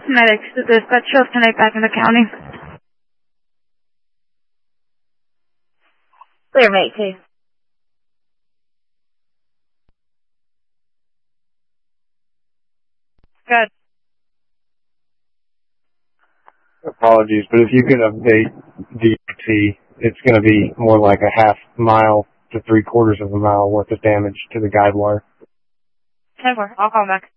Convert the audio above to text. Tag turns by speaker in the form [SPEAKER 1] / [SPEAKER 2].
[SPEAKER 1] Medics to dispatch show tonight back in the county. Clear, mate, too. Good.
[SPEAKER 2] Apologies, but if you could update DOT, it's going to be more like a half mile to 3/4 of a mile worth of damage to the guide wire.
[SPEAKER 1] 10-4. I'll call him back.